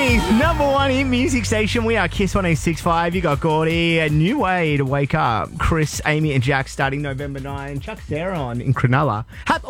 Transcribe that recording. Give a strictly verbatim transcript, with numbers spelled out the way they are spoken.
Sydney's number one hit music station. We are Kiss one oh six point five. You got Gordy. A new way to wake up. Chris, Amy and Jack starting November ninth. Chuck Sarah on in Cronulla. Hap-